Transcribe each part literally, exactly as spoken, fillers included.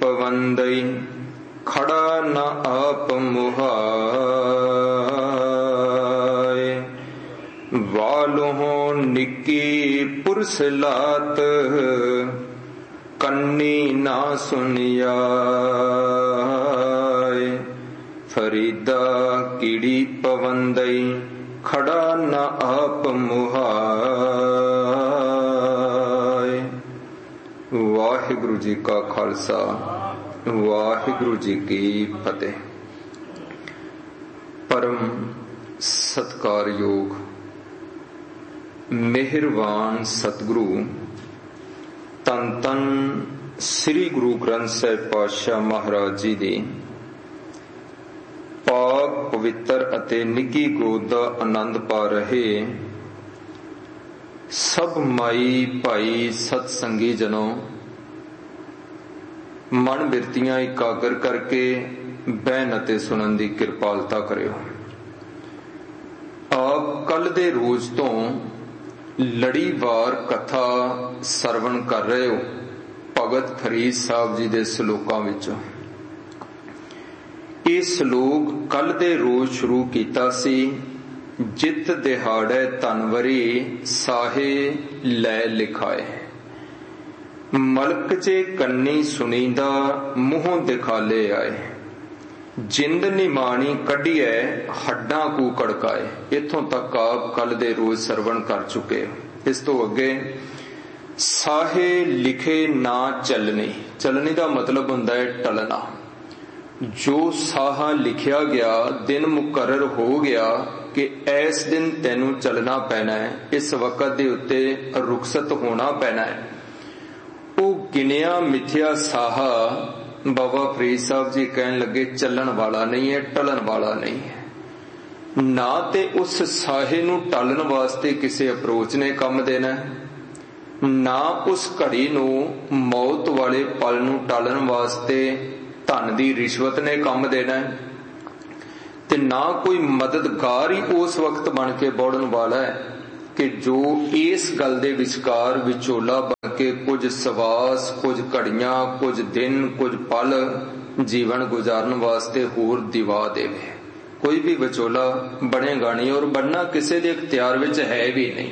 पवंदई खड़ा न आप मुहाय। वालों निकी पुरस लात कन्नी ना सुनियाय। फरीदा कीड़ी पवंदई खड़ा न आप मुहाय। वाहिगुरु जी का खालसा वाहिगुरु जी की फतेह। परम सत्कारयोग मेहरबान सतगुरु तन तन श्री गुरु ग्रंथ साहिब पातशाह महाराज जी दी पाक पवित्र अते निੱਘੀ ਗੋਦ ਦਾ आनंद पा रहे सब माई भाई सतसंगी जनों, मन बिरतियां इकागर करके बहन अते सुनन दी किरपालता करियो। आप कल दे रोज तो लड़ीवार कथा सरवण कर रहे हो भगत फरीद साहब जी दे सलोकां विचों। ये सलोक कल दे रोज शुरू कीता सी, जित दिहाड़े तनवरी साहे लै लिखाए। मलक चे कन्नी सुनींदा मुंहों दिखाले आए। जिंद निमाणी कढ़िए हड्डां कू कड़काए। इथों तक आप कल दे रोज सरवण कर चुके हो। इस तो अगे साहे लिखे ना चलनी। चलनी का मतलब हुंदा है टलना। जो साहा लिखिया गया दिन मुकर्रर हो गया कि इस दिन तेनू चलना पैना है, इस वक्त दे उत्ते रुखसत होना पैना है, वो गिनिया मिथ्या साहा बाबा फरीद साहब जी कहन लगे चलन वाला नहीं है, टलन वाला नहीं है। ना ते उस साहे नू टालन वास्ते किसी अप्रोच ने कम देना है, ना उस घड़ी नू मौत वाले पल नू टालन वास्ते धन दी रिश्वत ने कम देना है, ते ना कोई मददगार ही उस वक्त बन के बोड़न वाला है कि जो इस गल दे विचकार विचोला बन के कुछ सवास, कुछ घड़ियां, कुछ दिन, कुछ पल जीवन गुजारन वास्ते होर दिवा देवे। कोई भी विचोला बनेगा नहीं और बनना किसी के इख्तियार विच है भी नहीं।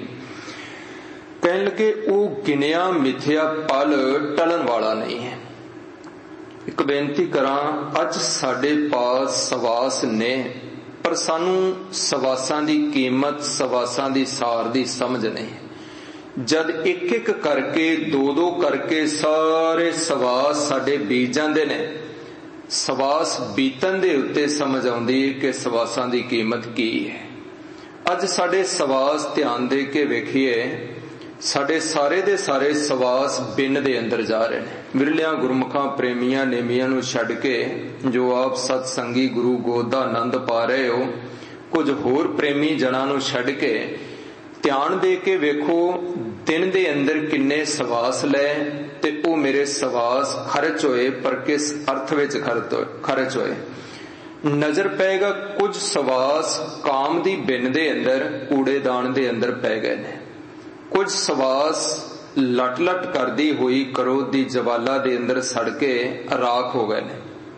कहन लगे वो गिनिया मिथ्या पल टलन वाला नहीं है। एक बेनती करा, अज साडे पास सवास ने पर सानू सवासां दी कीमत, सवासां दी सार दी समझ नहीं। जद एक एक करके दो दो करके सारे सवास साडे बीत जांदे ने, सवास बीतन दे उत्ते समझ आउंदी है कि सवासां दी कीमत की है। अज साडे सवास ध्यान दे के वेखिए, साडे सारे दे सारे सवास बिन दे अंदर जा रहे हैं। विरलियां गुरमुखां प्रेमियां नेमियां नू छड्ड के जो आप सतसंगी गुरु गोद दा आनंद पा रहे हो, कुछ होर प्रेमी जनां नू छड्ड के ध्यान दे के वेखो दिन दे अंदर किन्ने सवास ले ते ओ मेरे सवास खर्च होए, पर किस अर्थ विच खर्च होए। नजर पेगा कुछ सवास काम दी बिन दे अंदर कूड़ेदान दे अंदर पै गए ने, कुछ सवास लट लट करदी हुई क्रोध दी जवाला दे अंदर सड़ के राख हो गए ने,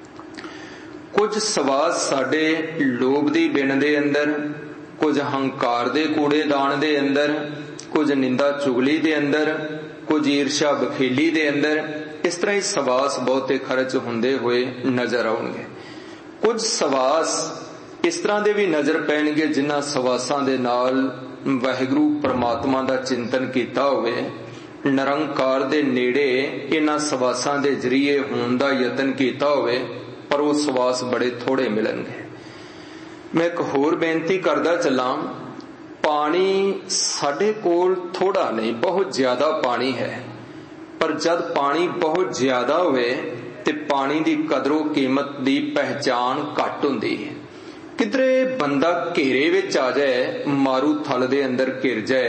कुछ सवास साडे लोभ दी बिन दे अंदर, कुछ हंकार दे कूड़ेदान दे अंदर, कुछ निंदा चुगली दे अंदर, कुछ ईर्ष्या बखेली दे अंदर। इस तरह ही सवास बहुते खर्च हुंदे हुए नजर आउणगे। कुछ सवास इस तरह दे भी नजर पैणगे जिन्हां सवासां दे नाल वाहिगुरू परमात्मा दा चिंतन कीता होवे, निरंकार दे नेड़े इन्हां सवासां दे जरिए होण दा यतन कीता होवे, पर वो सवास बड़े थोड़े मिलणगे। मैं एक होर बेनती करदा चलां, पानी साडे कोल थोड़ा नहीं बहुत ज्यादा पानी है, पर जद पानी बहुत ज्यादा होवे ते पानी दी कदरों कीमत दी पहचान घट हुंदी है। किधरे बंदा घेरे विच आ जाए, मारू थल दे अंदर घिर जाए,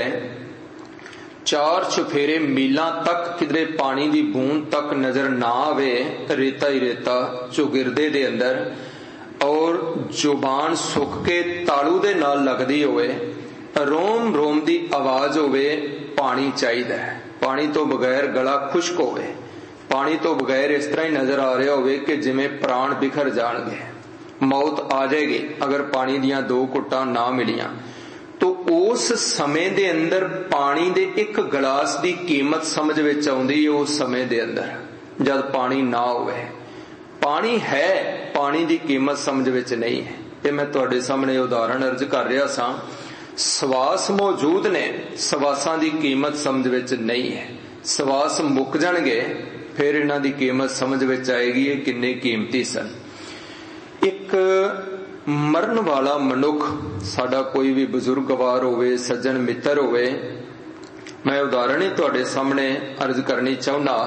चार चुफेरे मीलां तक किधरे पानी दी बूंद तक नजर ना आवे, रेता ही रेता चौगिरदे दे अंदर, और जुबान सुक के तालू दे नाल लगदी होवे, रोम रोम दी आवाज होवे, पानी चाहिदा है, पानी तो बगैर गला खुश्क होवे, पानी तो बगैर इस तरह ही नजर आ रहा होवे कि जिवें प्राण बिखर जाणगे, मौत आ जाएगी अगर पानी दियां दो घुट्टां ना मिलियां। तो उस समय दे अंदर पानी दे एक गिलास दी कीमत समझ विच आउंदी है। उस समय दे अंदर जद पानी ना होवे, पानी है पानी दी कीमत समझ विच नहीं है। ये मैं तुहाडे सामने उदाहरण अर्ज कर रहा सां। सवास मौजूद ने, सवासां दी कीमत समझ विच नहीं है। सवास मुक जाणगे फिर इन्हां दी कीमत समझ विच आएगी ये किन्ने कीमती सन। एक मरण वाला मनुख, साडा कोई भी बुजुर्गवार होवे, सज्जन मित्र होवे, मैं उदाहरण ही तुहाडे सामने अर्ज करनी चाहुंदा।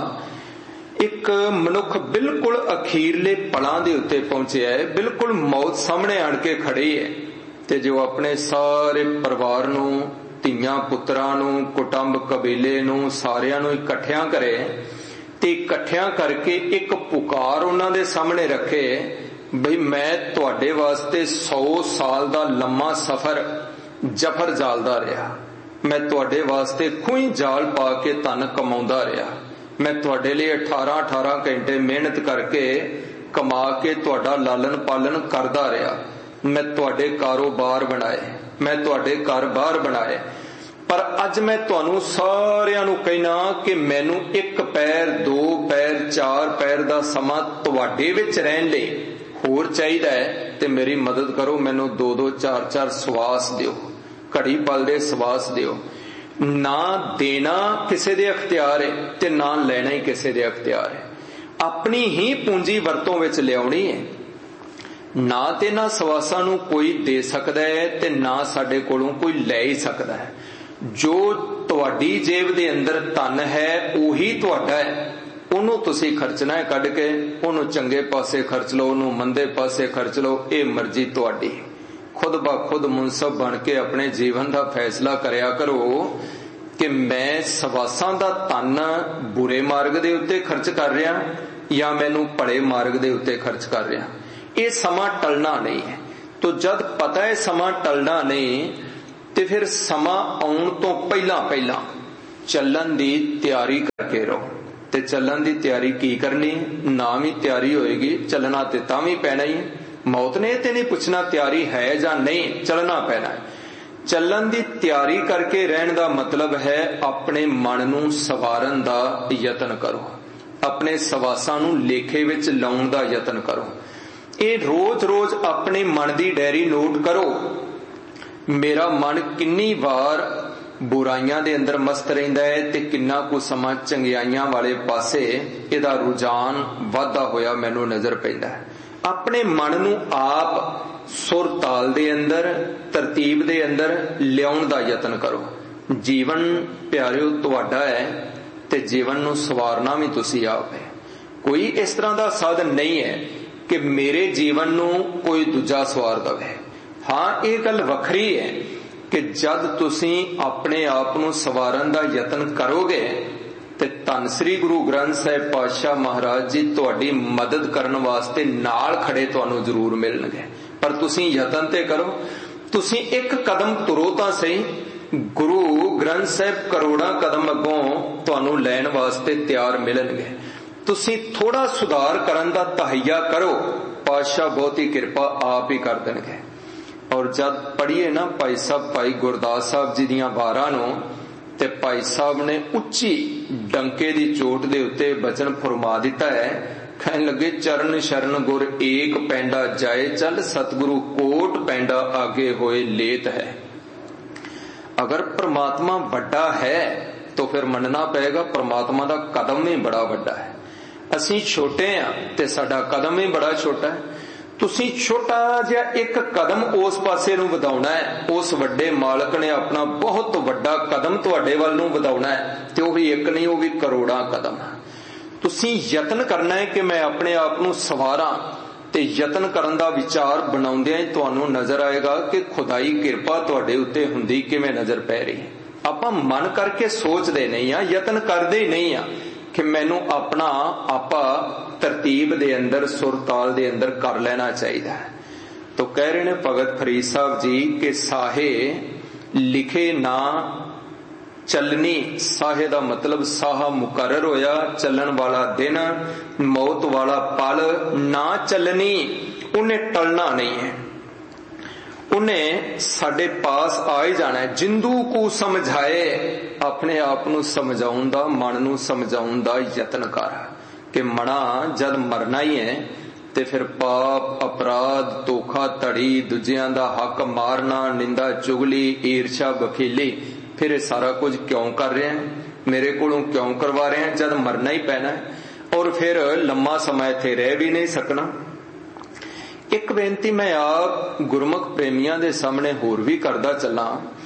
एक मनुख बिल्कुल अखीरले पलां दे उत्ते पहुंचिया है, बिल्कुल मौत सामने आण के खड़ी है, ते जो अपने सारे परिवार नूं, धीआं पुत्रां नूं, कुटुंब कबीले नूं, सारियां नूं इकट्ठियां करे ते इकट्ठियां करके एक पुकार उन्हां दे सामने रखे बई मैं तुहाडे वास्ते सौ साल दा लम्मा सफर जफर जालदा रहा, मैं तुहाडे वास्ते खूही जाल पा के धन कमाउंदा रहा, मैं तुहाडे लिए अठारह अठारह घंटे मेहनत करके कमा के तुहाडा लालन पालन करदा रहा, मैं तुहाडे कारोबार बनाए, मैं तुहाडे घर बार बनाए, पर अज मैं तुहानू सारियां नू कहना कि मैनू एक पैर, दो पैर, चार पैर दा समा तुहाडे विच रहन लई होर चाहीदा है ते मेरी मदद करो, मैनू दो दो चार चार सवास दिओ, घड़ी पल दे सवास दिओ। ना देना किसी दे अख्तियार है ते ना लेना ही किसी दे अख्तियार है। अपनी ही पूंजी वरतों विच लियाउणी है। ना ते ना सवासां नू कोई दे सकदा है ते ना साडे कोलों कोई लै ही सकदा है। जो तुहाडी जेब दे अंदर धन है उही तुहाडा है, ਉਹਨੂੰ ਤੁਸੀਂ ਖਰਚਣਾ ਹੈ ਕੱਢ ਕੇ, ਉਹਨੂੰ ਚੰਗੇ ਪਾਸੇ ਖਰਚ ਲਓ, ਉਹਨੂੰ ਮੰਦੇ ਪਾਸੇ ਖਰਚ ਲਓ, ਇਹ ਮਰਜ਼ੀ ਤੁਹਾਡੀ। खुद ब खुद मुनसब बन के अपने जीवन का फैसला करया करो कि मैं सवासां दा धन बुरे मार्ग दे उत्ते खर्च कर रहा या मैनू भले मार्ग दे उत्ते खर्च कर रहा। ये समा टलना नहीं है। तो जद पता है समा टलना नहीं तो फिर समा आउण तो पहला पहला चलन दी तैयारी करके रहो। ते चलन दी तैयारी की करनी, ना भी तैयारी होएगी चलना ते तां भी पैना ही। मौत ने ते नहीं पूछना तैयारी है या नहीं, चलना पैना है। चलन दी तैयारी करके रहन दा मतलब है अपने मन नू सवारन दा यतन करो, अपने सवासां नू लेखे विच लाउण दा यतन करो। ये रोज रोज अपने मन दी डायरी नोट करो, मेरा मन किन्नी बार बुराइयां दे अंदर मस्त रहिंदा है ते किन्ना कु समा चंगियाइयां वाले पासे इहदा रुझान वाधा होया मैनू नजर पैंदा है। अपने मन नू आप सुर ताल दे अंदर तरतीब दे अंदर लियाउण दा यतन करो। जीवन प्यारिओ तुहाडा है ते जीवन नू सवारना भी तुसी आप है। कोई इस तरह दा साधन नहीं है कि मेरे जीवन नू कोई दूजा सवार दवे। हाँ ये गल वखरी है कि जद तुसी अपने आप नू सवारन दा यतन करोगे ते धन श्री गुरु ग्रंथ साहिब पातशाह महाराज जी तुहाडी मदद करन वास्ते नाल खड़े तुहानू जरूर मिलणगे। पर तुसी यतन ते करो, तुसी एक कदम तुरो तां सही, गुरु ग्रंथ साहिब करोड़ां कदम अगों तुहानू लैण वास्ते तैयार मिलणगे। तुसी थोड़ा सुधार करन दा तहैया करो, पातशाह बहुती किरपा आप ही कर देणगे। और जद पढ़िए ना भाई साहब भाई गुरदास साहब जी दियां वारां नू ते भाई साहब ने उच्ची डंके दी चोट दे उत्ते बचन फरमा दिता है। कहन लगे चरण शरण गुर एक पैंडा जाए चल, सतगुरु कोट पैंडा आगे होए लेत है। अगर परमात्मा बड़ा है तो फिर मनना पएगा परमात्मा दा कदम ही बड़ा बड़ा है। असीं छोटे हां ते साडा कदम ही बड़ा छोटा है। तुसी छोटा जिहा एक कदम उस पासे नू वधाउणा है, उस वड्डे मालक ने अपना बहुत वड्डा कदम तुहाडे वल नू वधाउणा है ते ओह भी एक नहीं ओह भी करोड़ां कदम। तुसी यतन करना है कि मैं अपने आप नू सवारां ते यतन करन दा विचार बनाउंदिआं ही तुहानू नजर आएगा कि खुदाई किरपा तुहाडे उत्ते हुंदी किवें नजर पै रही है। आपां मन करके सोचदे नहीं आ, यतन करदे ही नहीं आ कि मैनू अपना आपा तरतीब दे अंदर सुर ताल दे अंदर कर लेना चाहिए। तो कह रहे ने भगत फरीद साहब जी के साहे लिखे ना चलनी साहे दा मतलब साहा मुकर्रर होया, चलन वाला दिन, मौत वाला पल। ना चलनी उन्हें टलना नहीं है, उन्हें साडे पास आ ही जाना है। जिंदू को समझाए, अपने आप नू समझाउण दा, मन नू समझाउण दा यतन कर कि मना जद मरना ही है ते फिर पाप, अपराध, धोखा धड़ी, दूजियां दा हक मारना, निंदा चुगली, ईर्ष्या, बखीली, फिर सारा कुछ क्यों कर रहे हैं, मेरे कोलों क्यों करवा रहे हैं, जद मरना ही पैना है और फिर लंबा समय थे रह भी नहीं सकना। एक बेनती मैं आप गुरमुख प्रेमियों के सामने होर भी करदा चला,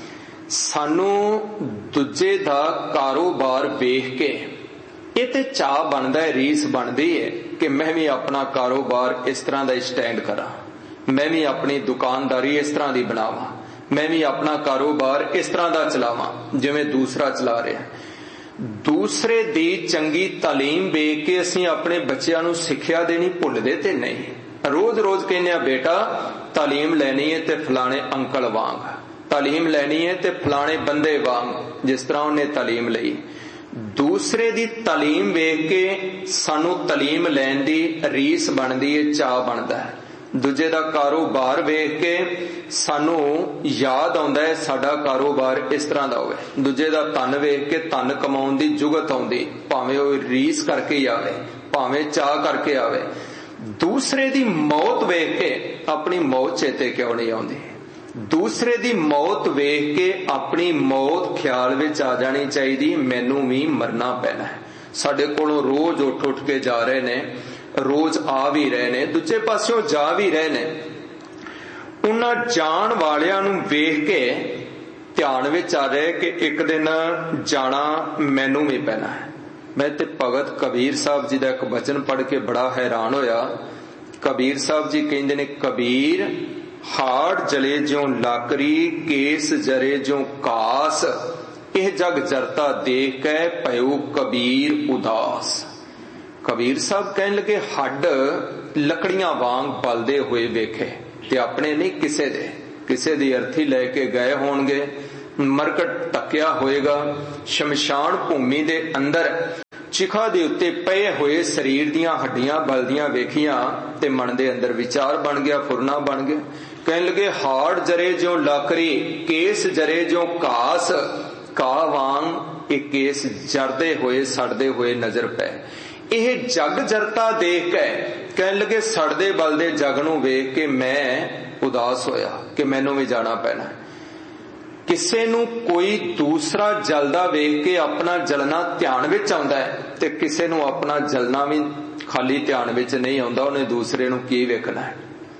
सानू दूजे दा कारोबार वेख के ये ते चाह बनदा है, रीस बनदी है कि मैं भी अपना कारोबार इस तरह का स्टैंड करा, मैं भी अपनी दुकानदारी इस तरह की बनावा, मैं भी अपना कारोबार इस तरह का चलावा जिवें दूसरा चला रहा है। दूसरे दी चंगी तालीम वेख के असीं अपने बच्चों नूं सिक्ख्या देनी भुलदे ते नहीं। रोज रोज कहने बेटा तालीम लैनी है ते फलाने अंकल वांग, तालीम लैनी है ते फलाने बंदे वांग, जिस तरह उन्हें तालीम लई। दूसरे दी तालीम वेख के सानू तालीम लैन दी रीस बनदी है, चाह बनदा है। दूजे दा कारोबार वेख के सानू याद आउंदा है साडा कारोबार इस तरह दा होवे। दूजे दा धन वेख के धन कमाउण दी जुगत आउंदी, भावें ओह रीस करके ही आवे, भावें चाह करके आवे। दूसरे दी मौत वेख के अपनी मौत चेते क्यों नहीं आउंदी? दूसरे दी मौत वेख के अपनी मौत ख्याल विच आ जानी चाहिए, मैनू भी मरना पैना है। साडे कोलों रोज उठ उठ के जा रहे ने, रोज आ भी रहे ने, दूजे पासों जा भी रहे ने। उन्हां जाण वालियां नूं वेख के ध्यान विच आ रहे कि एक दिन जाना मैनू भी पैना है। मैं ते भगत कबीर साहब जी दा एक वचन पढ़ के बड़ा हैरान होया। कबीर साहब जी कहंदे ने, कबीर हाड़ जले ज्यों लाकरी, केस जरे ज्यों कास, यह जग जरता देख के पयो कबीर उदास। कबीर साहब कहने लगे हड्ड लकड़ियां वांग बलदे हुए वेखे ते अपने नहीं किसे दे, किसे दी अर्थी लेके गए होणगे, मरकट टकिया होएगा। शमशान भूमि दे अंदर चिखा दे उत्ते पए हुए शरीर दियां हड्डियां बलदियां वेखियां ते मन दे अंदर विचार बन गया, फुरना बन गया। कहने लगे हाड़ जरे ज्यों लाकरी, केस जरे ज्यों घास, घाह वांग एक केस जरदे हुए सड़दे हुए नजर पे। यह जग जरता देख के कहने लगे सड़दे बलदे जग नूं वेख के मैं उदास होया कि मैनू भी जाना पैना। किसे नूं कोई दूसरा जलदा वेख के अपना जलना ध्यान विच आउंदा है ते किसे नूं अपना जलना भी खाली ध्यान विच नहीं आउंदा, उन्हें दूसरे नूं की वेखना है।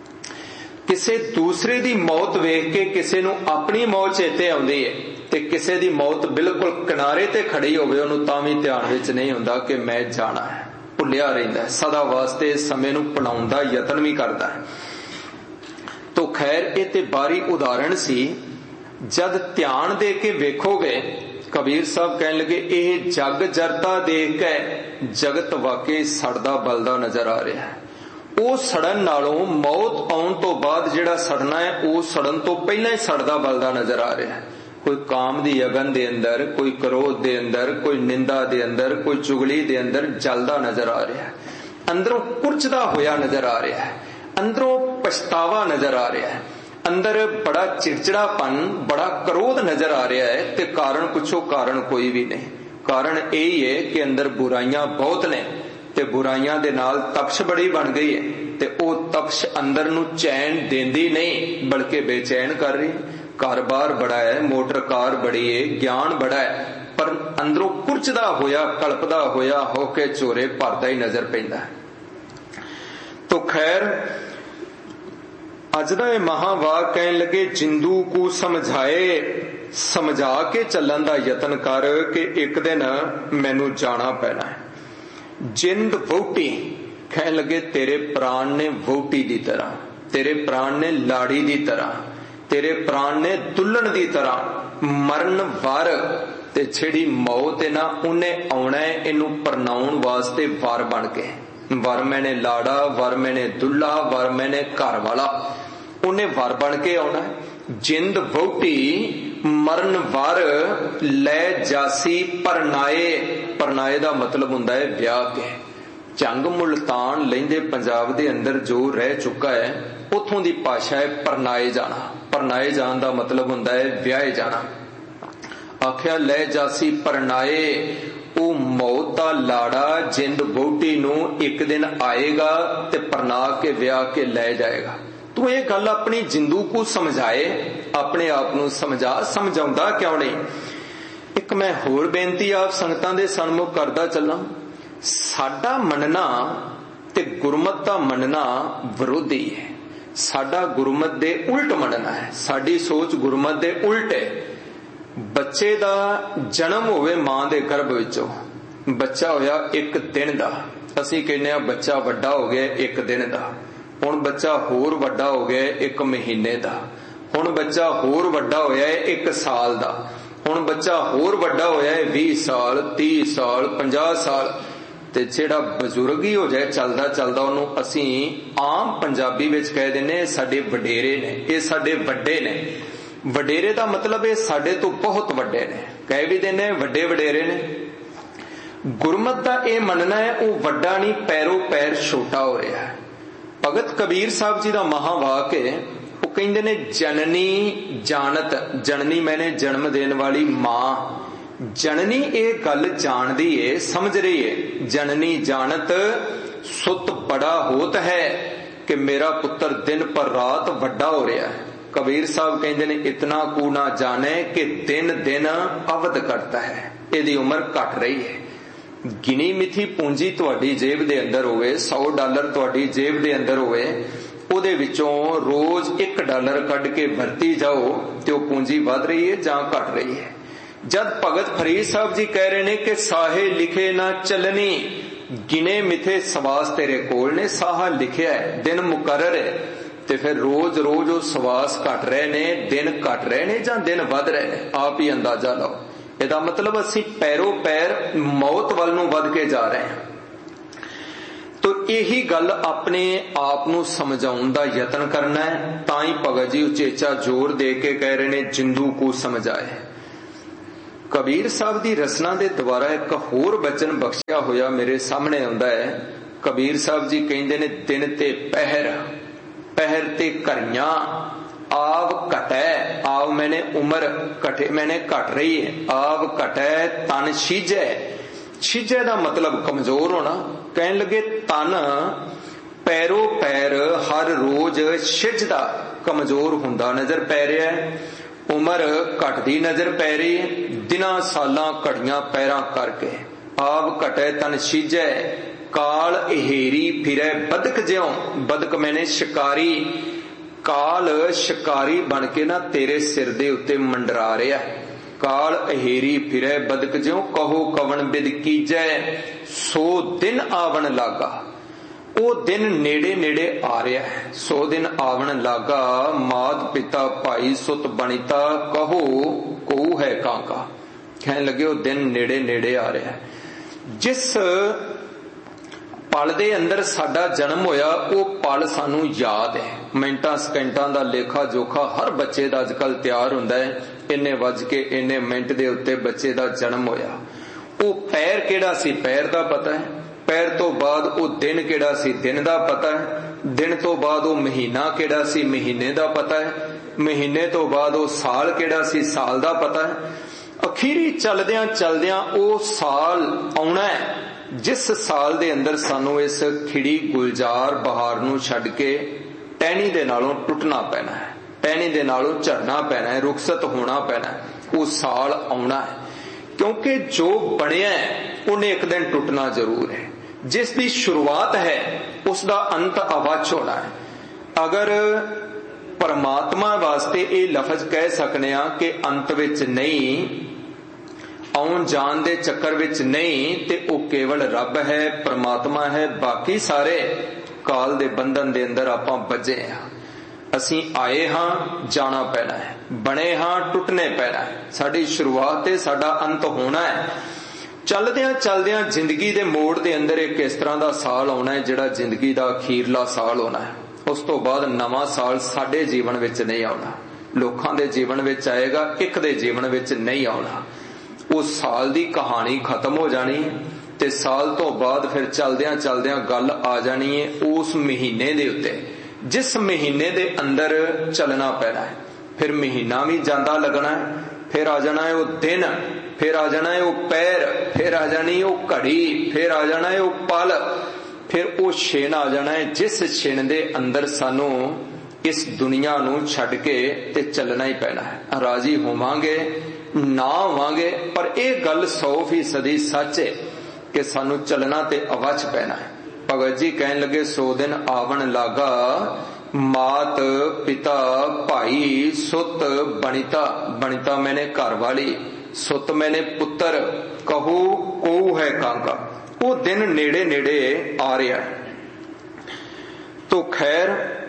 किसे दूसरे दी मौत वेख के किसे नूं अपनी मौत चेते आउंदी है ते किसे दी मौत बिल्कुल किनारे ते खड़ी होवे उन्होंने तां भी ध्यान विच नहीं हुंदा कि मैं जाना है, भुलिया रहिंदा है, सदा वास्ते समय नूं पनाउण दा यतन भी करदा है। तो खैर ये ते बारी उदाहरण सी। जद ध्यान दे के वेखोगे, कबीर साहब कहने लगे यह जग जरता देख के जगत वाकई सड़दा बलदा नजर आ रहा है। ਉਹ ਸੜਨ ਨਾਲੋਂ ਮੌਤ ਆਉਣ ਤੋਂ ਬਾਅਦ ਜਿਹੜਾ ਸੜਨਾ ਹੈ ਉਹ ਸੜਨ ਤੋਂ ਪਹਿਲਾਂ ਹੀ ਸੜਦਾ ਬਲਦਾ ਨਜ਼ਰ ਆ ਰਿਹਾ ਹੈ। ਕੋਈ ਕਾਮ ਦੀ ਅਗਨ ਦੇ ਅੰਦਰ, ਕੋਈ ਕ੍ਰੋਧ ਦੇ ਅੰਦਰ, ਕੋਈ ਨਿੰਦਾ ਦੇ ਅੰਦਰ, ਕੋਈ ਚੁਗਲੀ ਦੇ ਅੰਦਰ ਜਲਦਾ ਨਜ਼ਰ ਆ ਰਿਹਾ ਹੈ, ਅੰਦਰੋਂ ਕੁਰਚਦਾ ਹੋਇਆ ਨਜ਼ਰ ਆ ਰਿਹਾ ਹੈ, ਅੰਦਰੋਂ ਪਛਤਾਵਾ ਨਜ਼ਰ ਆ ਰਿਹਾ ਹੈ, ਅੰਦਰ ਬੜਾ ਚਿੜਚਿੜਾਪਨ, ਬੜਾ ਕ੍ਰੋਧ ਨਜ਼ਰ ਆ ਰਿਹਾ ਹੈ। ਤੇ ਕਾਰਨ ਪੁੱਛੋ, ਕਾਰਨ ਕੋਈ ਵੀ ਨਹੀਂ। ਕਾਰਨ ਇਹ ਹੀ ਹੈ ਕਿ ਅੰਦਰ ਬੁਰਾਈਆਂ ਬਹੁਤ ਨੇ ਤੇ ਬੁਰਾਈਆਂ ਦੇ ਨਾਲ ਤਪਸ਼ ਬੜੀ ਬਣ ਗਈ ਹੈ ਤੇ ਉਹ ਤਪਸ਼ ਅੰਦਰ ਨੂੰ ਚੈਨ ਦੇਂਦੀ ਨਹੀਂ ਬਲਕਿ ਬੇਚੈਨ ਕਰ ਰਹੀ। ਕਾਰੋਬਾਰ ਬੜਾ ਹੈ, ਮੋਟਰ ਕਾਰ ਬੜੀ ਹੈ, ਗਿਆਨ ਬੜਾ ਹੈ, ਪਰ ਅੰਦਰੋਂ ਕੁਰਚਦਾ ਹੋਇਆ, ਕਲਪਦਾ ਹੋਇਆ ਹੋ ਕੇ ਝੋਰੇ ਭਰਦਾ ਹੀ ਨਜ਼ਰ ਪੈਂਦਾ ਹੈ। ਤੋ ਖੈਰ ਅੱਜ ਦਾ ਇਹ ਮਹਾਵਾਕ ਕਹਿਣ ਲੱਗੇ ਜਿੰਦੂ ਕੋ ਸਮਝਾਏ, ਸਮਝਾ ਕੇ ਚੱਲਣ ਦਾ ਯਤਨ ਕਰ ਕਿ ਇੱਕ ਦਿਨ ਮੈਨੂੰ ਜਾਣਾ ਪੈਣਾ ਹੈ। जिंद वोटी कहने लगे तेरे प्राण ने वोटी दी तरह, तेरे प्राण ने लाड़ी दी तरह, तेरे प्राण ने दुल्हन दी तरह मरण वार ते छेड़ी मौत है ना उन्हें आना है इनू परनाउण वास्ते वार बन के। वर मैंने लाड़ा, वर मैंने दुल्हा, वर मैंने घर वाला, उन्हें वार बन के आना है। जिंद वोटी मरण वर लै जासी परनाए। परनाए दा मतलब हुंदा है ब्याह के। जंग मुल्तान लैंदे पंजाब दे अंदर जो रह चुका है उथों दी भाषा है परनाए जाना। परनाए जान दा मतलब हुंदा है ब्याहे जाना। आख्या लै जासी परनाए, ओ मौत दा लाड़ा जिंद बोटी नूं एक दिन आएगा ते परना के ब्याह के लै जाएगा। तू ये गल अपनी जिंदू को समझाए, अपने आप नूं समझा, समझाउंदा क्यों नहीं। एक मैं होर बेनती आप संगतां दे सन्मुख करदा चलां। साडा मनना ते गुरमत दा मनना विरोधी है। साडा गुरमत दे उल्ट मनना है, साडी सोच गुरमत दे उल्ट है। बच्चे दा जन्म होवे मां दे गर्भ विचों, बच्चा होया एक दिन दा, असीं कहने आ बच्चा वड्डा हो गया एक दिन दा। हुण बच्चा होर वड्डा हो गया एक महीने दा, हुण बच्चा होर वड्डा होया है एक साल दा, हुण बच्चा होर वड्डा होया है बीस साल तीस साल पचास साल। ते जेड़ा बजुर्ग ही हो जाए चलदा चलदा ओनू असीं आम पंजाबी विच कह दिंदे साडे वडेरे ने, ये साडे वड्डे ने। वडेरे दा मतलब ये साडे तो बहुत वड्डे ने, कह भी दिंदे वड्डे वडेरे ने। गुरमत दा ये मनना है वो वड्डा नहीं पैरों पैर छोटा हो रहा है। भगत कबीर साहब जी दा महावाक है, वो कहंदे ने जननी जानत, जननी मैंने जन्म देन वाली मां, जननी ये गल जानदी है समझ रही है। जननी जानत सुत बड़ा होत है कि मेरा पुत्र दिन पर रात वड्डा हो रहा है। कबीर साहब कहंदे ने इतना कू ना जाने कि दिन दिन अवध करता है, इहदी उम्र घट रही है। गिनी मिथी पूंजी तुहाडी जेब दे अंदर होवे, सौ डॉलर तुहाडी जेब दे अंदर होवे, ਉਹਦੇ ਵਿੱਚੋਂ रोज एक डॉलर कढ़ के वरती जाओ ते ਉਹ पूंजी वध रही है ਜਾਂ घट रही है। जद भगत फरीद साहब जी कह रहे ने कि साहे लिखे ना चलनी, गिने मिथे सवास तेरे कोल ने, साहा लिखिया है दिन मुकर्रर है, ते फिर रोज रोज वो सवास घट रहे ने, दिन घट रहे ने ਜਾਂ दिन वध रहे ने, आप ही अंदाजा लाओ। ਇਹਦਾ मतलब ਅਸੀਂ पैरों पैर मौत ਵੱਲ ਨੂੰ ਵਧ ਕੇ ਜਾ ਰਹੇ ਹਾਂ। तो यही गल अपने आप नूं समझाउण दा यतन करना है। तां ही भगत जी उचेचा जोर दे के कह रहे ने जिंदू को समझाए। कबीर साहब दी रचना दे द्वारा एक होर बचन बख्शिया होया मेरे सामने आउंदा है। कबीर साहब जी कहंदे ने दिन ते पहर, पहर ते घरियां, आव घटै, आव मैंने उम्र घटे मैंने घट रही है, आव घटै तन छिजै। छिजै दा मतलब कमजोर होना। कहन लगे तन पैरों पैर हर रोज छिजदा कमजोर हुंदा नजर पै रहा है। उम्र घटदी नजर पै रही है, दिनां सालां घड़ियां पैरां करके। आव घटै तन छिजै, काल अहेरी फिरै बदक ज्यों, बदक मैंने शिकारी, काल शिकारी बन के ना तेरे सिर दे उत्ते मंडरा रहा है। काल अहेरी फिरै बदक ज्यों, कहो कवन बिद कीजै, सो दिन आवण लागा। वो दिन नेड़े नेड़े आ रहा है, सो दिन आवण लागा, मात पिता भाई सुत बनिता, कहो को है कांका। कहने लगे वो दिन नेड़े नेड़े आ रहा है। जिस पल दे अंदर साडा जन्म होया वो पल सानू याद है। मिंटां सकेंटां दा लेखा जोखा हर बच्चे दा अजकल तैयार हुंदा है, इन्ने वज के इन्ने मिंट दे उत्ते बच्चे दा जन्म होया। वो पैर केड़ा सी पैर दा पता है, पैर तो बाद वो दिन केड़ा सी दिन दा पता है, दिन तो बाद वो महीना केड़ा सी महीने दा पता है, महीने तो बाद वो साल केड़ा सी साल दा पता है। अखीरी चलदियां चलदियां वो साल आउणा है जिस साल दे अंदर सानू इस खिड़ी गुलजार बहार नू छड्ड के टहनी दे नालों टुटना पैना है, टहनी दे नालों झड़ना पैना है, रुखसत होना पैना है। वो साल आउणा है क्योंकि जो बनिया है उन्हें एक दिन टुटना जरूर है। जिसकी शुरुआत है उसका अंत अवश्य होना है। अगर परमात्मा वास्ते ये लफज कह सकने कि अंत विच नहीं, आउण जान दे चक्कर विच नहीं, ते वो केवल रब है, परमात्मा है। बाकी सारे काल दे बंधन दे अंदर आपां बजे हां। असीं आए हां, जाना पैना है, बने हां, टुटने पैना है। साडी शुरुआत ते साडा अंत होना है। चलदियां चलदियां जिंदगी दे मोड़ दे अंदर एक इस तरह दा साल आउणा है जिहड़ा जिंदगी दा अखीरला साल होना है। उस तो बाद नवां साल साडे जीवन विच नहीं आउणा। लोकां दे जीवन विच आएगा, एक दे जीवन विच नहीं आउणा। उस साल दी कहानी खत्म हो जानी ते साल तो बाद फिर चलदियां चलदियां गल आ जानी है उस महीने दे उत्ते, जिस महीने दे अंदर चलना पैना है। फिर महीना भी जांदा लगना है, फिर आ जाना है वो दिन, फिर आ जाना है वो पैर, फिर आ जानी वो घड़ी, फिर आ जाना है वो पल, फिर वो छिन आ जाना है जिस छिन दे अंदर सानू इस दुनिया नू छड़ के ते चलना ही पैना है। राजी होवांगे ना होवांगे, पर यह गल सौ फीसदी सच है कि सानू चलना ते अवश्य पैना है। भगत जी कहन लगे सौ दिन आवन लागा, मात पिता भाई सुत बनिता, बनिता मैंने घर वाली, सुत मैंने पुत्र, कहू को है कांका। वो दिन नेड़े नेड़े आ रहा है। तो खैर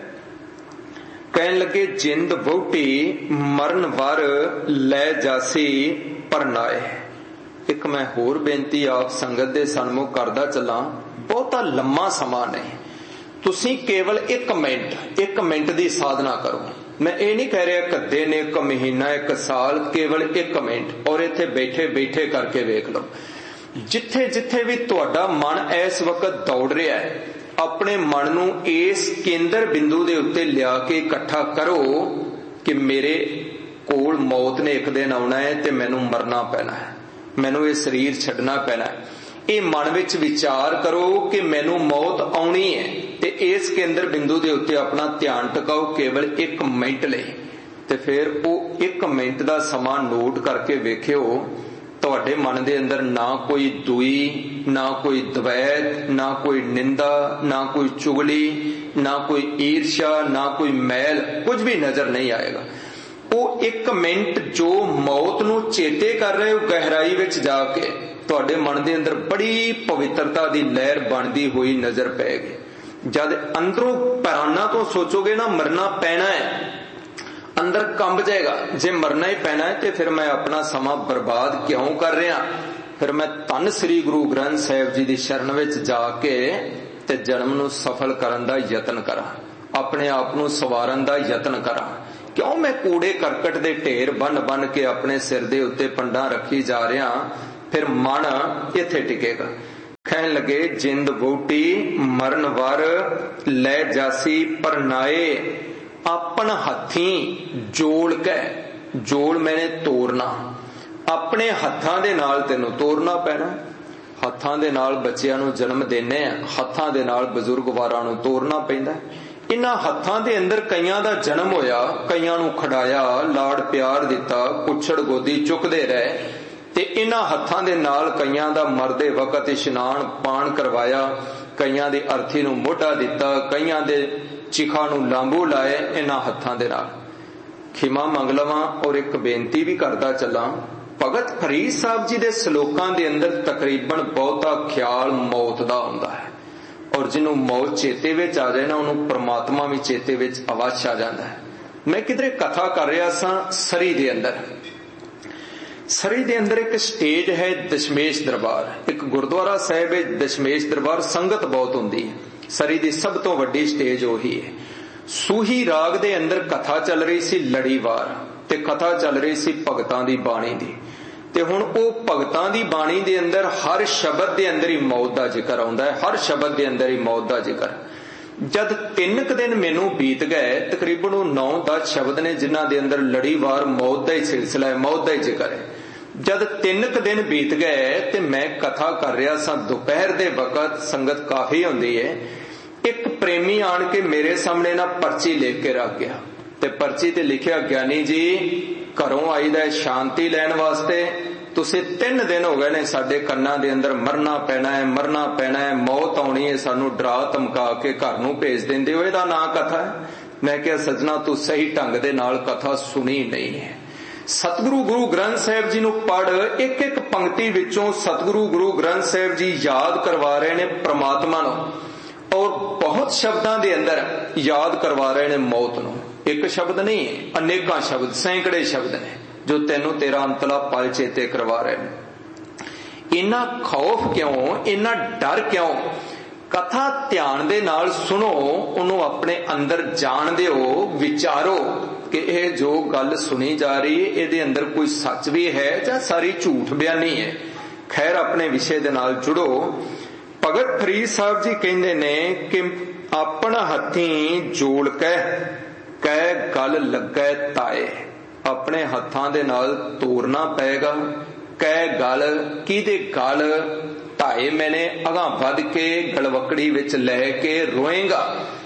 कहन लगे जिंद वोटी मरण वर लै जासी परनाए। एक मैं होर बेनती आप संगत दे सन्मुख करदा चला, बहुता लम्मा समा नहीं, तुसी केवल एक मिनट एक मिनट दी साधना करो। मैं ये नहीं कह रहा एक दिन, एक महीना, एक साल, केवल एक मिनट, और इत्थे बैठे बैठे करके वेख लो। जिथे जिथे भी तुहाडा मन इस वक्त दौड़ रहा है, अपने मन नू इस केंद्र बिंदु दे उत्ते लिया के इकट्ठा करो कि मेरे कोल मौत ने एक दिन आउणा है ते मैनू मरना पैना है, मैनू ये शरीर छड्डना पैना है। ये मन विच विचार करो कि मैनू मौत आउणी है ते इस केंद्र बिंदु दे उत्ते अपना ध्यान टिकाओ केवल एक मिनट लई। ते फिर वो एक मिनट दा समा नोट करके वेखियो, तुहाडे मन दे अंदर ना कोई दुई, ना कोई द्वैत, ना कोई निंदा, ना कोई चुगली, ना कोई ईर्ष्या, ना कोई मैल, कुछ भी नजर नहीं आएगा। वो एक मिनट जो मौत नू चेते कर रहे हो, गहराई विच जाके तुहाडे मन दे अंदर बड़ी पवित्रता दी लहर बनदी हुई नजर पैगी। जद अंदरों प्राणा तो सोचोगे ना मरना पैना है, अंदर कंब जाएगा, जे मरना ही पैना है तो फिर मैं अपना समा बर्बाद क्यों कर रहा, फिर मैं धन श्री गुरु ग्रंथ साहिब जी की शरण विच जाके ते जन्म नू सफल करन दा यतन करा, अपने आप नू सवारन दा यतन करा। क्यों मैं कूड़े करकट दे ढेर बन बन के अपने सिर दे उत्ते पंडा रखी जा रहा, फिर मन इत्थे टिकेगा। कहन लगे जिंद बूटी मरण वर लै जासी परनाए, अपन हथी जोड़ के, जोड़ मैंने तोड़ना, अपने हत्थां दे नाल तेनू तोड़ना पैना। हत्थां दे नाल बच्चियां नू जन्म देने, हत्थां दे नाल बजुर्ग वारां नू तोड़ना पैंदा। इन्हां हत्थां दे अंदर कईयां दा जन्म होया, कईयां नू खड़ाया, लाड़ प्यार दिता, कुछड़ गोदी चुकदे रहे, ते इन्हां हत्थां दे नाल कईयां दा मरदे वक्त इशनान पान करवाया, कईयां दी अर्थी नू मोढा दिता, कईयां दे चिखा नू लांबू लाए इन्हां हत्थां दे नाल। खिमा मंग लवां और एक बेनती भी करदा चला, भगत फरीद साहब जी दे सलोकां दे अंदर तकरीबन बहुता ख्याल मौत दा हुंदा है, और जिन्हों मौत चेते विच आ जाए ना उन्होंने परमात्मा भी चेते विच अवश्य आ जाता है। मैं किधरे कथा कर रहा सा सरी दे अंदर, सरी दे अंदर एक स्टेज है दशमेश दरबार, एक गुरुद्वारा साहिब है दशमेश दरबार, संगत बहुत हुंदी है। सरी दी सब तो वड्डी स्टेज ओही है। सूही राग दे अंदर कथा चल रही सी लड़ीवार, ते कथा चल रही सी भगतां दी बाणी दी, ते हुण ओ भगतां दी बाणी दे अंदर हर शब्द दे अंदर ही मौत दा जिक्र आउंदा है, हर शब्द दे अंदर ही मौत दा जिक्र। जद तीन क दिन मैनू बीत गए, तकरीबन नौ दस शब्द ने जिन्हां दे अंदर लड़ीवार मौत दा ही सिलसिला है, मौत दा ही जिक्र है। जद तीन क दिन बीत गए ते मैं कथा कर रहा सा, दोपहर दे वक्त संगत काफी हुंदी है, एक प्रेमी आन के मेरे सामने ना पर्ची लेके के रख गया, ते पर्ची ते लिखिया ज्ञानी जी घरों आईदा है शांति लैण वास्ते, तुसीं तीन दिन हो गए ने साडे कन्नां दे अंदर मरना पैना है, मरना पैना है, मौत आउणी है, सानू डरा धमका के घर नूं भेज दिंदे हो, इहदा नां कथा है। मैं कहा सजना तू सही ढंग दे नाल कथा सुनी नहीं है। सतगुरु गुरु ग्रंथ साहिब जी नूं पढ़, एक एक पंक्ति विचों सतगुरु गुरु ग्रंथ साहिब जी याद करवा रहे ने परमात्मा नूं, और बहुत शब्दां दे अंदर याद करवा रहे ने मौत नूं। एक शब्द नहीं है, अनेकां शब्द, सैकड़े शब्द ने जो तेनू तेरा अंतला पल चेते करवा रहे हैं। इन्ना खौफ क्यों, इन्ना डर क्यों? कथा ध्यान दे नाल सुनो, उन्होंने अपने अंदर जान दिओ, विचारो, कि यह जो गल सुनी जा रही है इहदे अंदर कोई सच भी है जां सारी झूठ बयानी है। खैर अपने विषय दे नाल जुड़ो। भगत फरीद साहब जी कहंदे ने कि अपना हथी जोड़ कै कै गल लगै ताए, अपने हत्थां दे नाल तोड़ना पेगा। कै गल किहदे गल ताए मैंने अगां वध के गलवकड़ी विच लै के रोएगा।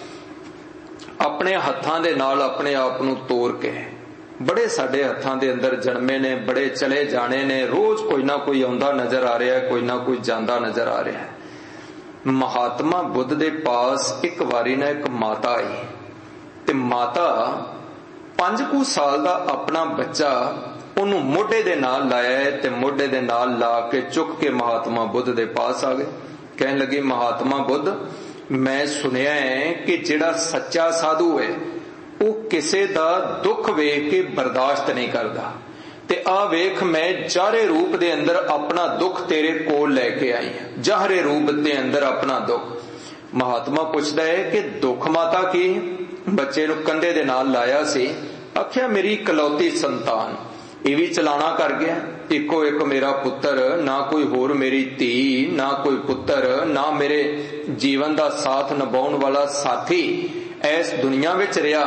अपने हत्थां दे नाल अपने आप नूं तोड़ के। बड़े साडे हत्थां दे अंदर जन्मे ने, बड़े चले जाने ने, रोज कोई ना कोई आउंदा नजर आ रहा है, कोई ना कोई जांदा नजर आ रहा है। महात्मा बुद्ध दे पास एक वारी ना एक माता आई ते माता पांच कु साल दा अपना बच्चा उन्होंने मोढे दे नाल लाया ते मोढे दे नाल ला के चुक के महात्मा बुद्ध दे पास आ गए। कहने लगी महात्मा बुद्ध मैं सुनिया है कि जिहड़ा सच्चा साधु है वो किसे दा दुख वेख के बर्दाश्त नहीं करता ते आ वेख मैं जाहरे रूप दे अंदर अपना दुख तेरे कोल लैके आई हां। जाहरे रूप दे अंदर अपना दुख। महात्मा पूछदा है कि दुख माता की? बच्चे नूं कंधे दे नाल लाया सी, आख्या मेरी इकलौती संतान ये भी चलाना कर गया। इको एक मेरा पुत्र, ना कोई होर मेरी धी, ना कोई पुत्र, ना मेरे जीवन का साथ निभाउण वाला साथी इस दुनिया विच रहा।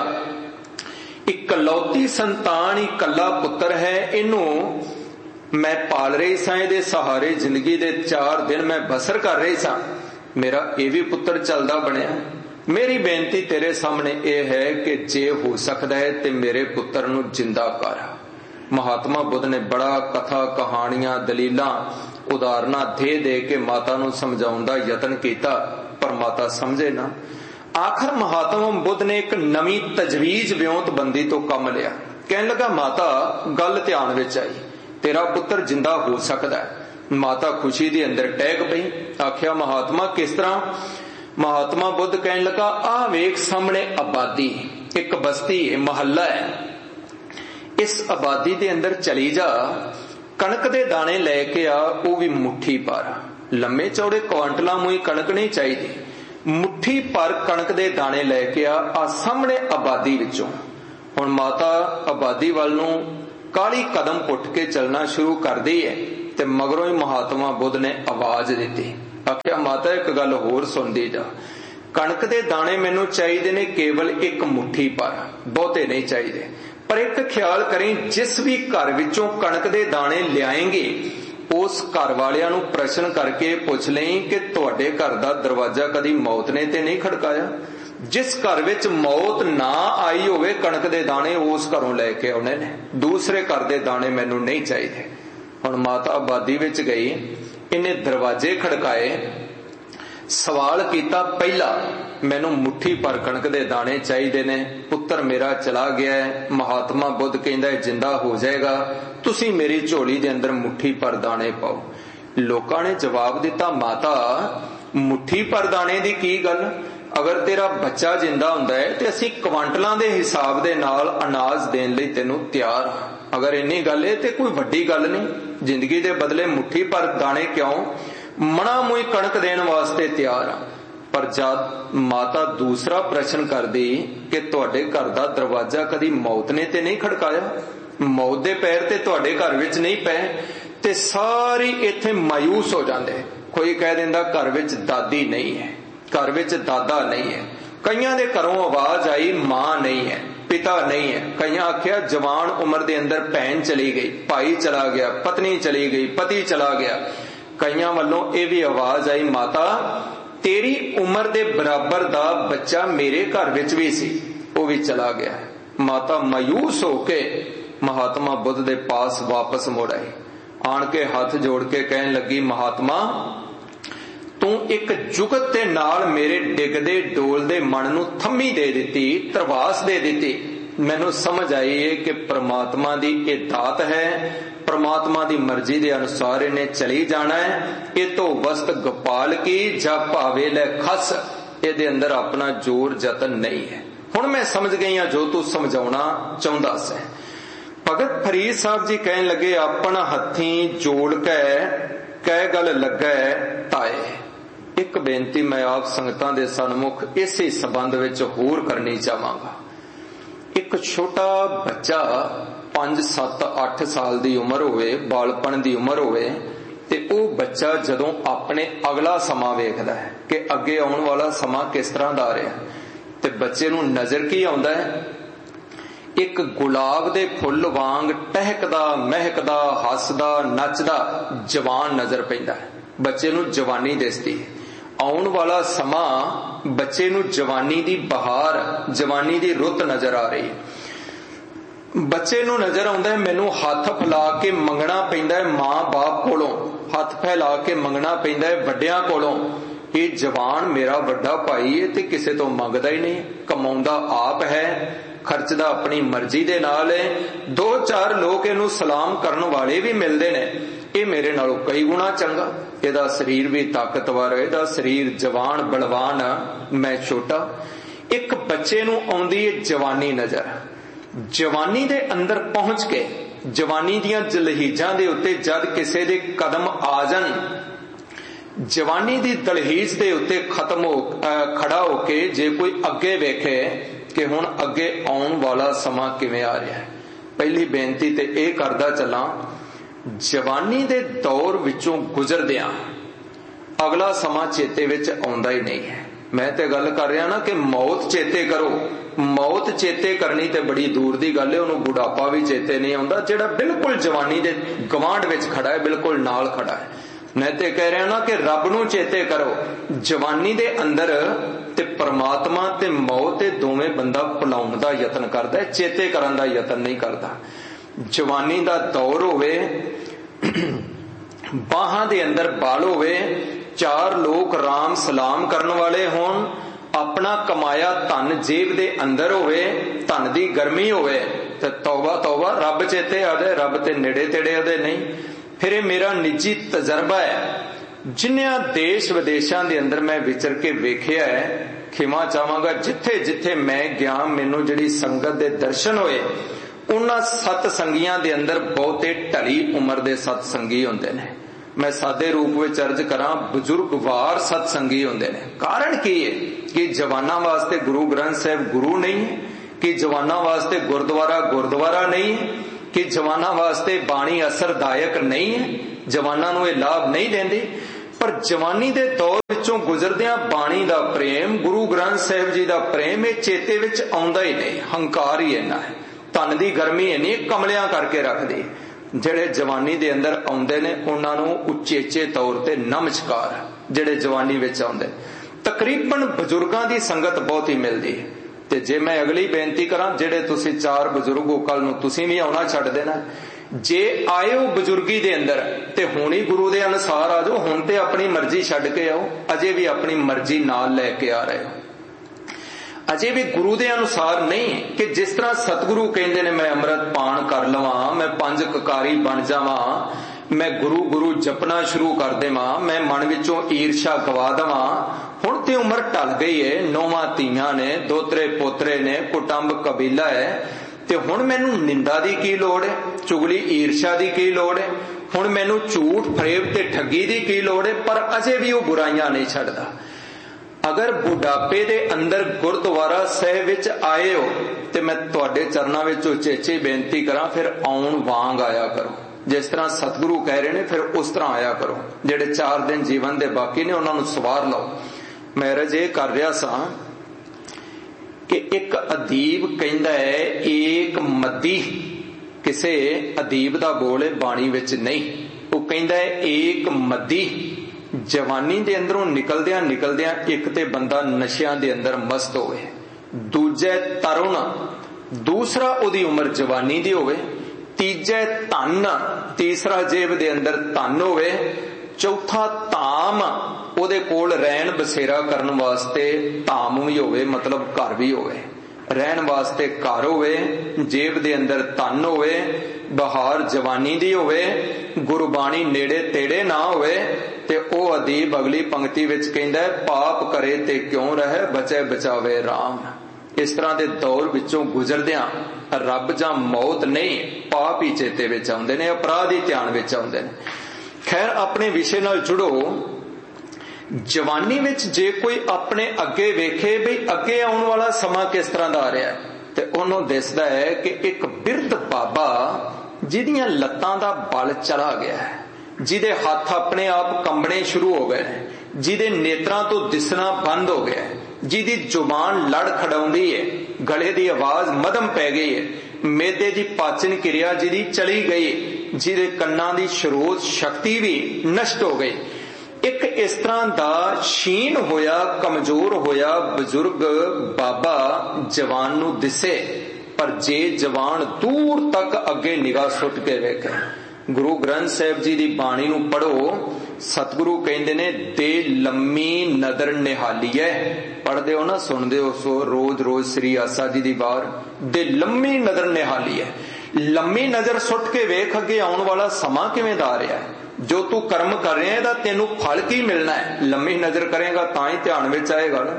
इकलौती संतान इकल्ला पुत्र है, इनू मैं पाल रही सा, इहदे सहारे जिंदगी दे चार दिन मैं बसर कर रही सा। मेरा ये भी पुत्र चलदा बनिया। मेरी बेनती तेरे सामने यह है कि जे हो सकता है ते मेरे पुत्र नूं जिंदा कर। महात्मा बुद्ध ने बड़ा कथा कहानियां दलीलां उदाहरणा दे दे के माता नूं समझाउण दा यतन कीता, पर माता समझे ना। आखिर महात्मा बुद्ध ने एक नवी तजवीज ब्योंतबंदी तो कम लिया। कहने लगा माता गल ध्यान विच आई, तेरा पुत्र जिंदा हो सकता है। माता खुशी दे अंदर टहक पई। आख्या महात्मा किस तरह? महात्मा बुद्ध कहने लगा आ वेख सामने आबादी, एक बस्ती है, महल्ला है, इस आबादी दे अंदर चली जा, कणक दे दाने लेके आ, वो भी मुट्ठी पर। लम्मे चौड़े क्वांटलां मुई कणक नहीं चाहिए, मुट्ठी पर कणक दे दाने लेके आ, आ सामने आबादी विचों। हुण माता आबादी वाल नूं काली कदम पुट के चलना शुरू कर दी है ते मगरों ही महात्मा बुद्ध ने आवाज दी। आख्या माता एक गल होर सुनदी जा, कणक दे दाने मैनू चाहिए ने केवल एक मुट्ठी पर, बहुते नहीं चाहिए। पर एक ख्याल करें, जिस भी घर विचों कणक दे दाने लियाएंगे उस घर वालियां नूं प्रश्न करके पुछ लें कि तुहाडे घर दा दरवाजा कदी मौत ने ते नहीं खड़काया। जिस घर विच मौत ना आई होवे कणक दे दाने उस घरों लैके आउणे ने, दूसरे घर दे दाने मैनू नहीं चाहिए। हुण माता आबादी विच गई, इन्हें दरवाजे खड़काए, सवाल किया पहला मैनू मुट्ठी पर कणक दे दाने चाहिए ने, पुत्र मेरा चला गया है। महात्मा बुद्ध कहंदा है जिंदा हो जाएगा, तुसी मेरी झोली दे अंदर मुट्ठी पर दाने पाओ। लोकां ने जवाब दिता माता मुट्ठी पर दाने दी की गल? अगर तेरा बच्चा जिंदा हुंदा है ते असीं क्वांटलां दे हिसाब दे नाल अनाज देण लई तैनूं तैयार हां। अगर इन्नी गल है ते कोई वड्डी गल नहीं, जिंदगी दे बदले मुट्ठी पर दाने क्यों? मना मुई कणक देण वास्ते तैयार हां। पर जद माता दूसरा प्रश्न कर दी कि तुहाडे घर दा दरवाजा कदी मौत ने ते नहीं खड़काया, मौत दे पैर ते तुहाडे घर विच नहीं पए, ते सारी इत्थे मायूस हो जांदे। कोई कह दिंदा घर विच दादी नहीं है, घर विच दादा नहीं है, कईयां दे घरों आवाज आई मां नहीं है, पिता नहीं है, कईयां आख्या जवान उम्र दे अंदर भैन चली गई, भाई चला गया, पत्नी चली गई, पति चला गया। कईयां वालों यह भी आवाज आई माता तेरी उम्र दे बराबर दा बच्चा मेरे घर विच भी सी, वो भी चला गया। माता मायूस होके महात्मा बुद्ध दे पास वापस मुड़ आई, आन के हाथ जोड़ के कहने लगी महात्मा तू एक जुगत दे नाल मेरे डिगदे डोलदे मन नूं थम्मी दे दिती, तरवास दे दिती। मैनू समझ आई है कि परमात्मा दी ये दात है, परमात्मा दी मर्जी दे अनुसार इन्हें चली जाना है। ये तो वस्त गोपाल की जा भावे लै खस, ये अंदर अपना जोर जतन नहीं है। हुण मैं समझ गई हां जो तू समझाउणा चाहुंदा सी। भगत फरीद साहब जी कहन लगे अपना हथी जोड़ के कै गल लगे ताए। एक बेनती मैं आप संगतां दे सन्मुख इसी संबंध विच होर करनी चाहांगा। एक छोटा बच्चा पांच सत्त अठ साल की उम्र होवे, बालपन की उम्र होवे, ते वो बच्चा जदों अपने अगला समा वेखदा है कि अगे आउण वाला समा किस तरह दा आ रहा, ते बच्चे नूं नज़र की आउंदा है, एक गुलाब दे फुल वांग टहकदा महकदा हसदा नचदा जवान नजर पैंदा है। बच्चे नूं जवानी दिसदी है। आउण वाला समा बच्चे नूं जवानी दी बहार, जवानी दी रुत नजर आ रही है। बच्चे नूं नजर आउंदा है मैनूं हथ फैला के मंगना पैंदा है मां बाप कोलों, हथ फैला के मंगना पैंदा है वड्डियां कोलों। ये जवान मेरा वड्डा भाई है ते किसे तो मंगदा ही नहीं, कमाउंदा आप है, खर्चदा अपनी मर्जी दे नाल है, दो चार लोग इहनूं सलाम करन वाले भी मिलदे ने, ये मेरे नालों कई गुणा चंगा, इहदा शरीर भी ताकतवर, इहदा शरीर जवान बलवान, मैं छोटा। एक बच्चे नूं आउंदी है जवानी नजर, जवानी दे अंदर पहुंच के जवानी दियां दलहीजां दे उत्ते जद किसे दे कदम आ जाण, जवानी दी दलहीज दे उत्ते खत्म हो खड़ा होके जे कोई अगे वेखे कि हुण अगे आउण वाला समा किवें आ रहा है, पहली बेनती ते इह करदा चलां, जवानी दे दौर विचों गुजरदियां अगला समा चेते विच आउंदा ही नहीं है। मैं ते गल कर रहा ना कि मौत चेते करो, मौत चेते करनी ते बड़ी दूर दी गल है, उन्होंने बुढ़ापा भी चेते नहीं आउंदा जिहड़ा बिल्कुल जवानी दे गवांढ विच खड़ा है, बिल्कुल नाल खड़ा है। मैं ते कह रहा ना कि रब नूं चेते करो, जवानी दे अंदर ते परमात्मा ते मौत ते दोवें बंदा भुलाउण दा यतन करदा है, चेते करन दा यतन नहीं करदा। जवानी दा दौर होवे, बाहां दे अंदर बाल होवे, चार लोग राम सलाम करन वाले होण, अपना कमाया धन जेब दे अंदर होवे, धन दी गर्मी होवे, ते तौबा तौबा रब चेते आदे, रब ते नेड़े तेड़े आदे नहीं। फिर मेरा निजी तजर्बा है, जिन्नियां देश विदेशां दे अंदर मैं विचर के वेखिया है, खिमा चाहांगा जिथे जिथे मैं गया मैनूं जिहड़ी संगत दे दर्शन होए, उन्हां सतसंगियां दे अंदर बहुते ढली उम्र दे सतसंगी हुंदे ने। मैं सादे रूप विच अर्ज करां, बजुर्गवार सतसंगी हुंदे ने। कारण की है कि जवानां वास्ते गुरु ग्रंथ साहिब गुरु नहीं है, कि जवानां वास्ते गुरुद्वारा गुरुद्वारा नहीं है, कि जवाना वास्ते बाणी असरदायक नहीं है, जवाना नूं इह लाभ नहीं देंदी। पर जवानी दे दौर विचों गुजरदियां बाणी दा प्रेम, गुरु ग्रंथ साहिब जी दा प्रेम, ये चेते विच आउंदा ही नहीं। हंकार ही इन्ना है, धन दी गर्मी इन्नी कमलियां करके रखदी। जिहड़े जवानी दे अंदर आउंदे ने उन्हां नूं उचेचे तौर ते नमस्कार, जिहड़े जवानी विच आउंदे तकरीबन बजुर्गां दी संगत बहुत ही मिलदी है। ते जे मैं अगली बेनती करां, जेड़े तुसी चार बजुर्ग हो कल नूं तुसी भी आउणा छड्ड देना, जे आए हो बजुर्गी दे अंदर ते हुण ही गुरु दे अनुसार आ जाओ, हुण ते अपनी मर्जी छड्ड के आओ, अजे भी अपनी मर्जी नाल लैके आ रहे हो, अजे भी गुरु दे अनुसार नहीं कि जिस तरह सतगुरु कहंदे ने मैं अमृत पान कर लवां, मैं पंज ककारी बन जावां, मैं गुरु गुरु जपना शुरू कर देवां, मैं मन विचों ईर्षा गवा देवां। हुण ते उम्र टल गई है, नौवां धीआं ने, दोतरे पोतरे ने, कुटुंब कबीला है, ते हुण मैनूं निंदा दी की लोड़ है, चुगली ईर्षा दी की लोड़ है, हुण मैनूं झूठ फरेब ते ठगी दी की लोड़ है। पर अजे भी वो बुराइयां नहीं छड्डदा। अगर बुढ़ापे दे अंदर गुरुद्वारा साहिब विच आए हो ते मैं तुहाडे चरनां विच उचेचे बेनती करां, फिर आउण वांग आया करो, जिस तरह सतगुरु कह रहे ने फिर उस तरह आया करो। जिहड़े चार दिन जीवन दे बाकी ने उन्हां नूं सवार लो। मैं रज ये कर रहा सा कि एक अदीब कहंदा है, एक मदी, किसे अदीब दा बोल है बाणी विच नहीं, वो कहंदा है एक मदी जवानी दे अंदरों निकलदियां निकलदियां एक ते बंदा नशियां दे अंदर मस्त होवे, दूजे तरुण, दूसरा उदी उम्र जवानी दी होवे, तीजे धन, तीसरा जेब दे अंदर धन होवे, चौथा धाम, ओदे कोल रहन बसेरा करन वास्ते धाम भी होवे, मतलब घर भी होवे, रहन वास्ते घर होवे, जेब दे अंदर धन होवे, बहार जवानी दी होवे, गुरबाणी नेड़े तेड़े ना होवे, ते ओ अदीब अगली पंक्ति विच कहंदा है, पाप करे ते क्यों रहे, बचे बचावे राम। इस तरह दे दौर विचों गुजरदियां रब जां मौत नहीं, पाप ही चेते विच आउंदे ने, अपराध ही ध्यान विच आउंदे ने। खैर अपने विषय नाल जुड़ो। जवानी विच जे कोई अपने अगे वेखे भी अगे आउण वाला समा किस तरह दा आ रहा है, ते उन्होंने दिसदा है कि एक बिरध बाबा जिहदियां लत्तां दा बल चला गया है, जिहदे हथ अपने आप कंबने शुरू हो गए, जिहदे नेत्रां तो दिसना बंद हो गया, जिहदी जुबान लड़ खड़ाउंदी है, गले दी आवाज मधम पै गई है, मेदे दी पाचन क्रिया जिहदी चली गई, जिहदे कन्नां दी स्रोत शक्ति भी नष्ट हो गई। एक इस तरह दा क्षीण होया कमजोर होया बजुर्ग बाबा जवान नूं दिसे, पर जे जवान दूर तक अगे निगाह सुट के वेखे। गुरु ग्रंथ साहिब जी दी बाणी नूं पढ़ो, सतगुरु कहंदे ने दे लम्मी नदर निहाली है। पढ़दे हो ना, सुनदे हो सो रोज रोज श्री आसा जी दी बार, दे लम्मी नदर निहाली है। लम्मी नजर सुट के वेख अगे आउण वाला समा किवें दा आ रहा है, जो तू कर्म कर रहे हैं तेनू फल की मिलना है। लम्मी नजर करेगा तां ही ध्यान विच आएगा ना।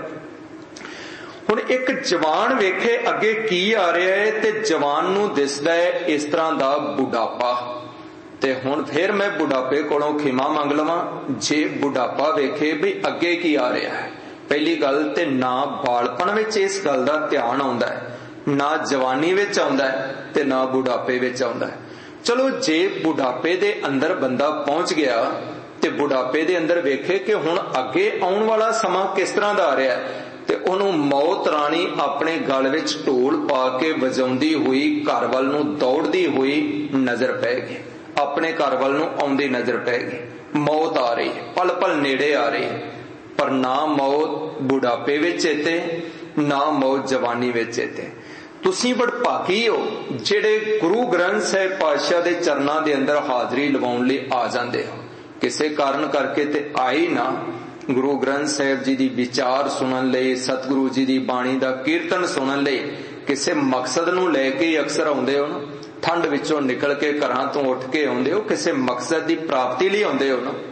हुण एक जवान वेखे अगे की आ रहा है ते जवान नू दिसदा है इस तरह दा बुढ़ापा। ते हुण फिर मैं बुढ़ापे कोलों खिमा मंग लवां, जे बुढ़ापा वेखे भी अगे की आ रहा है, पहली गल ते ना बालपण विच इस गल दा ध्यान आउंदा है, ना जवानी विच आउंदा है ते ना बुढ़ापे विच आउंदा है। चलो जे बुढ़ापे दे अंदर बंदा पहुंच गया ते बुढ़ापे दे अंदर वेखे कि हुण अगे आउण वाला समा किस तरह दा आ रहा है, ते उहनूं मौत राणी अपने गल विच ढोल पा के वजाउंदी हुई घर वल नूं दौड़दी हुई नजर पैगी, अपने घर वल नूं आउंदी नजर पैगी। मौत आ रही, पल पल नेड़े आ रही, पर ना मौत बुढ़ापे विच चेते, ना मौत जवानी विच चेते। तुसी वडभागी हो जेड़े गुरु ग्रंथ साहिब पातशाह दे चरनां दे अंदर हाजरी लवाउण लई आ जांदे हो। किसे कारण करके ते आई ना, गुरु ग्रंथ साहिब जी दी विचार सुनन लई, सतगुरु जी दी बाणी दा कीर्तन सुनन लई किसे मकसद नूं लैके ही अक्सर आउंदे हो ना। ठंड विचों निकल के घरां तो उठ के आउंदे हो, किसे मकसद दी प्राप्ति लई आउंदे हो ना।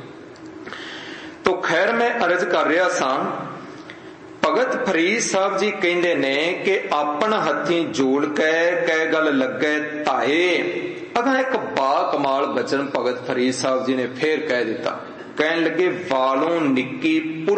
तो खैर मैं अर्ज कर रहा सां, भगत फरीद साहब जी कहंदे ने कि आपन हथी जोड़ कै कै गल लगे ताए। अगर एक बा कमाल बचन भगत फरीद साहब जी ने फिर कह दिता, कहन लगे वालों निक्की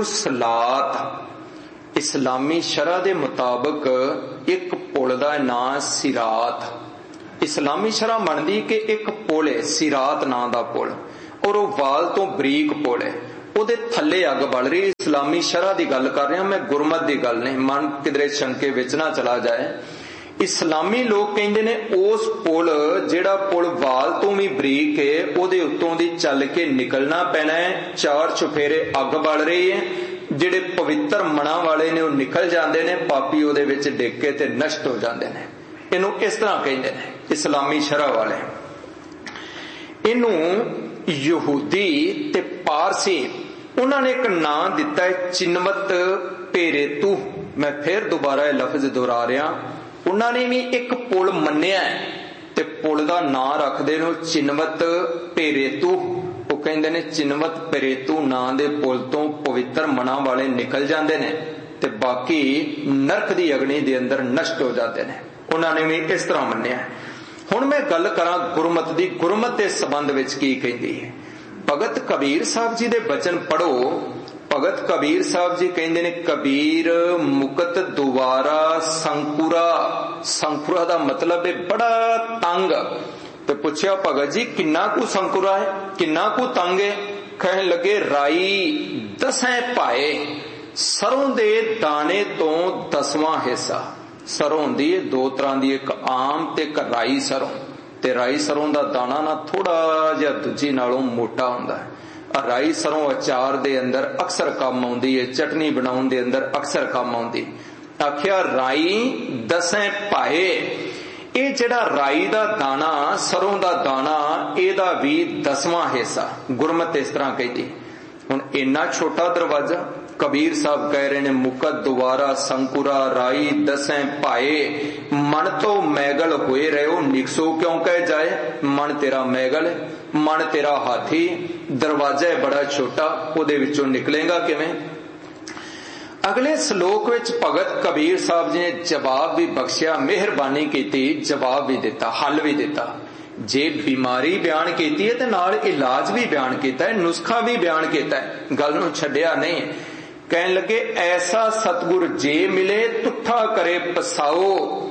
पुरसलात। इस्लामी शरह दे मुताबिक एक पुल दा नां सिरात। इस्लामी शरह मनदी कि एक पुल है सिरात नां दा पुल, और वह वाल तो बरीक पुल है, ਉਹਦੇ थले अग बल रही। इस्लामी शरह की गल कर रहा मैं, गुरमत की गल नहीं, मन किधरे शंके विच ना चला जाए। इस्लामी लोग कहते ने उस पुल जेड़ा पुल वाल तो भी बरीक है, ਉਹਦੇ उत्तों दी चल के निकलना पैना है। चार चुफेरे अग बल रही है, जेड़े पवित्र मना वाले ने वो निकल जाते हैं, पापी ਉਹਦੇ विच डिग के ते नष्ट हो जाते हैं। इनू इस तरह कहते हैं इस्लामी शरह वाले। इनू यहूदी ते पारसी उन्होंने एक नाम दिता है चिन्मत पेरेतू। मैं फिर दोबारा लफ्ज दोहरा रहा, उन्होंने भी एक पुल मन्निया ते पुल का नाम रखते ने चिन्मत पेरेतू। वो कहते ने चिन्मत पेरेतू नाम दे पुल तो पवित्र मना वाले निकल जाते हैं ते बाकी नरक की अग्नि के अंदर नष्ट हो जाते हैं। उन्होंने भी इस तरह मन्निया। हुण मैं गल करा गुरमत की, गुरमत के संबंध में की कहती है। भगत कबीर साहब जी दे बचन पढ़ो। भगत कबीर साहब जी कहते ने कबीर मुकत दुबारा संकुरा। संकुरा दा मतलब है बड़ा तंग। तो पूछया भगत जी किन्ना कु संकुरा है, किन्ना कु तंग है? कहने लगे राई दसें पाए, सरों दे दाने तो दसवां हिस्सा। सरों दी दो तरह की, एक आम ते एक राई सरों। ते राई सरों दा दाना ना थोड़ा जिहा दूजी नालों मोटा हुंदा है। राई सरों अचार दे अंदर अक्सर काम आउंदी है, चटनी बनाउण दे अंदर अक्सर काम आउंदी। आखिया राई दसें पाए। ये जिहड़ा राई दा दाना, सरों दा दाना, एदा भी दसवां हिस्सा। गुरमत इस तरह कहती। हुण इन्ना छोटा दरवाजा कबीर साहब कह रहे ने मुकत दोबारा संकुरा राई दसें पाए। मन तो मैगल हुए रहो निकसो क्यों कह जाए। मन तेरा मैगल, मन तेरा हाथी, दरवाजा है बड़ा छोटा, उहदे विचों निकलेगा किवें? अगले श्लोक विच भगत कबीर साहब जी ने जवाब भी बख्शिया, मेहरबानी की, जवाब भी दिता, हल भी दिता। जे बीमारी बयान की है तो नाल इलाज भी बयान किया है, नुस्खा भी बयान किया है, गल नूं छड्डिया नहीं। कहने लगे ऐसा सतगुर जे मिले तुठा करे पसाओ,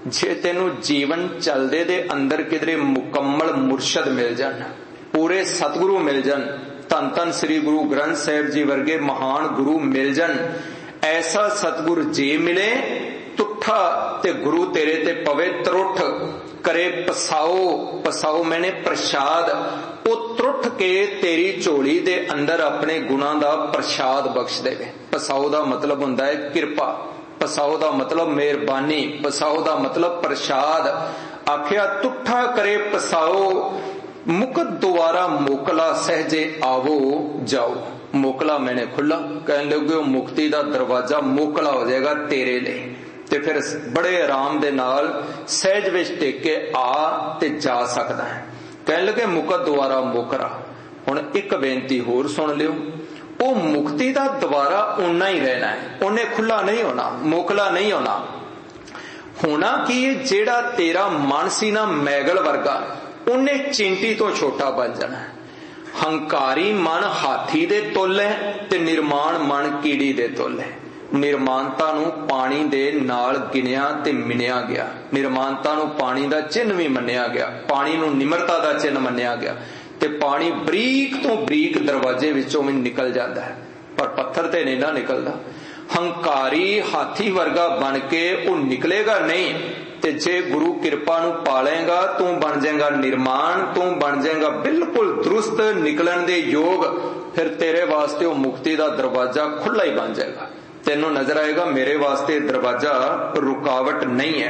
जे तेनू जीवन चलदे दे अंदर किधरे मुकम्मल मुर्शद मिल जान, पूरे सतगुरु मिल जान, धन धन श्री गुरु ग्रंथ साहिब जी वर्गे महान गुरु मिल जान, ऐसा सतगुरु जे मिले तुठा ते गुरु तेरे ते पवे त्रुठ करे पसाओ, पसाओ मैंने प्रसाद, वो त्रुठ के तेरी झोली दे अंदर अपने गुणा दा प्रसाद बख्श देवे। पसाओ दा मतलब हुंदा है किरपा, पसाओ दा मतलब मेहरबानी, पसाओ दा मतलब प्रसाद। आखिया तुठा करे पसाओ मुकत दोबारा मोकला सहजे आवो जाओ। मोकला मैंने खुला, कहने लगे मुक्ति दा दरवाजा मोकला हो जाएगा तेरे लिए, ते फिर बड़े आराम दे नाल सहज विच टेक के आ ते जा सकदा है। कहने लगे मुकत दोबारा मोकरा। हुण एक बेनती होर सुन लियो, वो मुक्ति दा दोबारा उन्ना ही रहना है, उन्हें खुला नहीं होना, मोकला नहीं होना। होना कि जेड़ा तेरा मन सी ना मैगल वर्गा, उन्हें चिंटी तो छोटा बन जाना है। हंकारी मन हाथी दे तुल है ते निर्माण मन कीड़ी दे तुल है। निर्माणता नूं पानी दे नाल गिनिया ते मिनिया गया, निर्माणता नूं पानी दा चिन्ह भी मन्निया गया, पानी नूं निमरता दा चिन्ह मन्निया गया, ते पानी बरीक तो बरीक दरवाजे विचों भी निकल जाता है, पर पत्थर ते नहीं ना निकलदा। हंकारी हाथी वर्गा बन के वो निकलेगा नहीं, ते जे गुरु कृपा नूं पालेगा तू बन जाएगा निर्माण, तू बन जाएगा बिल्कुल दुरुस्त निकलन दे योग, फिर तेरे वास्ते वो मुक्ति दा दरवाजा खुला ही बन जाएगा। तेनों नजर आएगा मेरे वास्ते दरवाजा रुकावट नहीं है।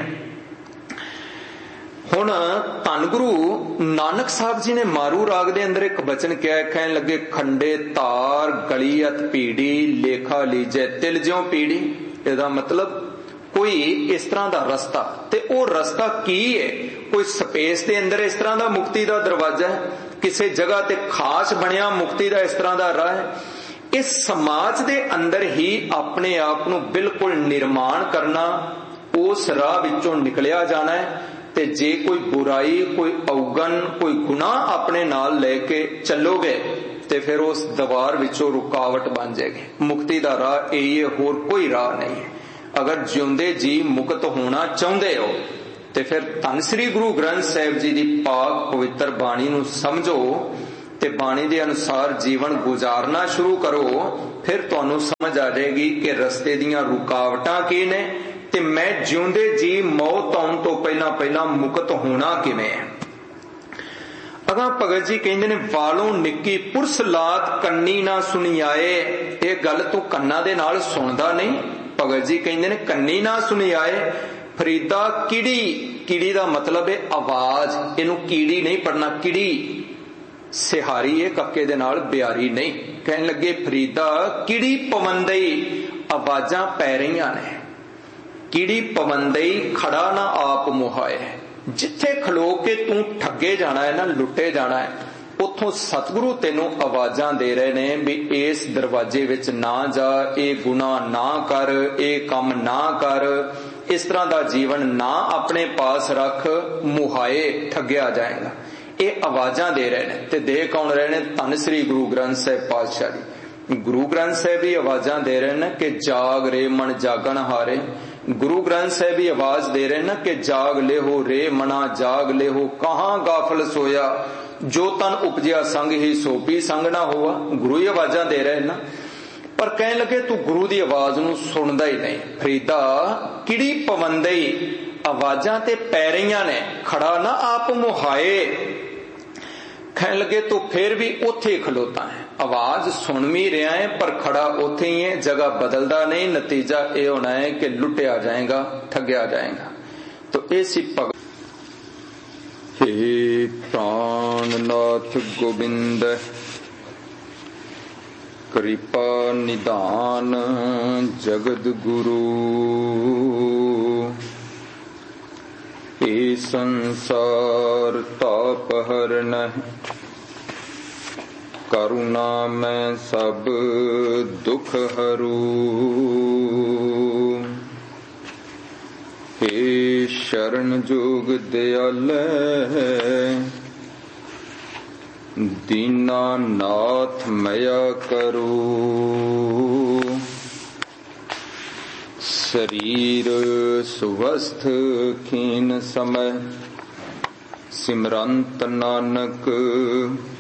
हुण धन गुरु नानक साहब जी ने मारू राग दे अंदर एक बचन क्या है, कहने लगे खंडे तार गली अत पीड़ी लेखा लीजे तिल ज्यों पीड़ी। इसदा मतलब कोई इस तरह का रस्ता, ते वो रस्ता की है, कोई स्पेस के अंदर इस तरह का मुक्ति का दरवाजा है, किसी जगह ते खास बनया मुक्ति का इस तरह का राह है। इस समाज दे अंदर ही अपने आप को बिल्कुल निर्माण करना, उस राह विचों निकलिया जाना है। ते जे कोई बुराई, कोई अवगन, कोई गुनाह अपने नाल लेके चलोगे ते फिर उस दीवार विचों रुकावट बन जाएगी। मुक्ति का राह यही है, होर कोई राह नहीं है। अगर जिउंदे जी मुक्त होना चाहते हो ते फिर धन श्री गुरु ग्रंथ साहिब जी की पाक पवित्र बाणी नूं समझो ते बाणी दे अनुसार जीवन गुजारना शुरू करो, फिर तुहानूं समझ आ जाएगी कि रस्ते दीयां रुकावटां की ने ते मैं जिउंदे जी मौत आउण तो पहला पहला मुक्त होना किवें है। अगा भगत जी कहंदे ने वालों निक्की पुरस लात कन्नी ना सुनी आए। ये गल तू कन्ना दे नाल सुनदा नहीं। भगत जी कहंदे ने कन्नी ना सुनी आए। फरीदा किड़ी, किड़ी दा मतलब है आवाज, इनू कीड़ी नहीं पढ़ना, किड़ी सिहारी है कक्के दे नाल ब्यारी नहीं। कहने लगे फरीदा किड़ी पवंदई, आवाजा पै रही ने। किड़ी पवंदई खड़ा ना आप मुहाए। जिथे खलो के तू ठगे जाना है ना, लुटे जाना है, उथों सतगुरु तेनों आवाजा दे रहे ने भी इस दरवाजे विच ना जा, ए गुनाह ना कर, ए काम ना कर, इस तरह का जीवन ना अपने पास रख, मुहाए ठगया जाएगा। ये आवाजा दे रहे ने। ते दे कौन रहे ने? धन श्री गुरु ग्रंथ साहिब पातशाह जी। गुरु ग्रंथ साहिब भी आवाजा दे रहे ने कि जाग रे मन जागन हारे। गुरु ग्रंथ साहिब भी आवाज दे रहे हैं कि जाग ले हो रे मना, जाग ले हो कहां गाफल सोया, जो तन उपजिया संग ही सोपी संग ना हुआ। गुरु ही आवाजा दे रहे हैं ना। पर कहने लगे तू गुरु की आवाज नूं सुनदा ही नहीं। फरीदा किड़ी पवंदई, आवाजा ते पै रहीआं ने, खड़ा ना आप मुहाए। कहने लगे तो फिर भी उथे ही खलोता है, आवाज सुन भी रहा है पर खड़ा उथे ही है, जगह बदलता नहीं। नतीजा यह होना है कि लुटिया जाएगा, ठगया जाएगा। तो ऐसी भगत हे प्राणनाथ गोविंद कृपा निदान जगद गुरु, ए संसार ताप हरण करुणा में सब दुख हरू। हे शरण जोग दयाल दीना नाथ मया करो। शरीर सुवस्थ खीन समय सिमरंत नानक